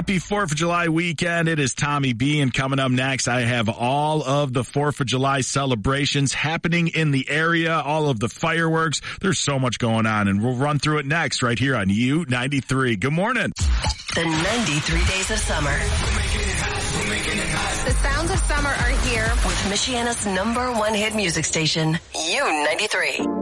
Happy 4th of July weekend. It is Tommy B, and coming up next, I have all of the 4th of July celebrations happening in the area, all of the fireworks. There's so much going on, and we'll run through it next right here on U93. Good morning. The 93 days of summer. The sounds of summer are here with Michiana's #1 hit music station, U93.